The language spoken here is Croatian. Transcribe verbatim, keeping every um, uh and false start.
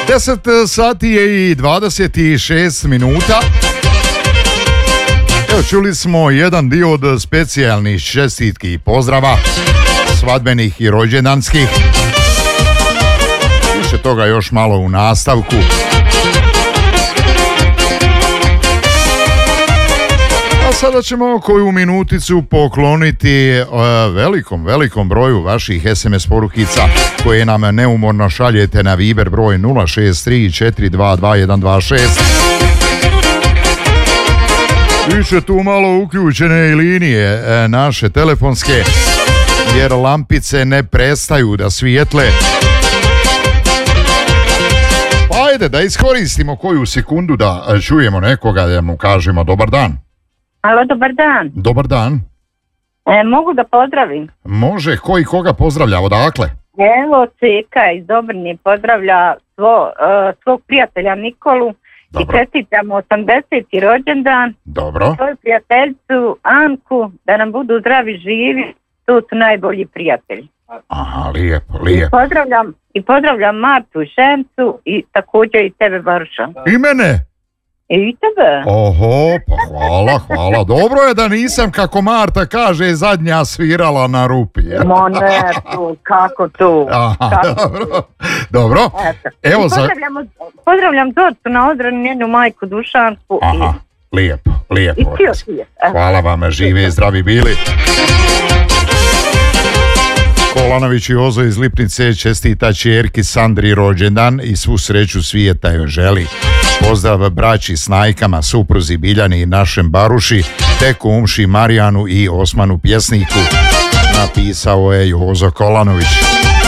deset sati je i dvadeset šest minuta. Evo, čuli smo jedan dio od specijalnih čestitki i pozdrava, svadbenih i rođendanskih. Više toga još malo u nastavku. A sada ćemo koju minuticu pokloniti uh, velikom, velikom broju vaših es em es porukica koje nam neumorno šaljete na Viber broj nula šest tri četiri dva dva jedan dva šest. Biće tu malo uključene i linije e, naše telefonske, jer lampice ne prestaju da svijetle. Pa ajde da iskoristimo koju sekundu da čujemo nekoga, da mu kažemo dobar dan. Alo, dobar dan. Dobar dan. E, mogu da pozdravim? Može, ko i koga pozdravlja, odakle? Evo, Ceka iz Dobrnje pozdravlja svo, uh, svog prijatelja Nikolu. Dobro. I čestitamo osamdeseti rođendan. Dobro. Svoju prijateljicu Anku, da nam budu zdravi, živi, tu su najbolji prijatelji. Aha, lijepo, lijepo. I pozdravljam, i pozdravljam Martu i Šemcu i također i tebe, Baruša. I mene? I tebe. Oho, pa hvala, hvala. Dobro je da nisam, kako Marta kaže, zadnja svirala na rupi. Mo ne, tu, kako tu. Aha, kako dobro. Tu. Dobro. Evo za... Pozdravljam Dorcu na odbranu, njenu majku Dušanku. Aha, i... lijepo, lijepo. I cijel svijet. Hvala vam, živi i zdravi bili. Kolanović i Ozo iz Lipnice čestita ćerki Sandri rođendan i svu sreću svijeta joj želi. Pozdrav braći Snajkama, supruzi Biljani i našem Baruši, te kumši Marijanu i Osmanu pjesniku. Napisao je Jozo Kolanović.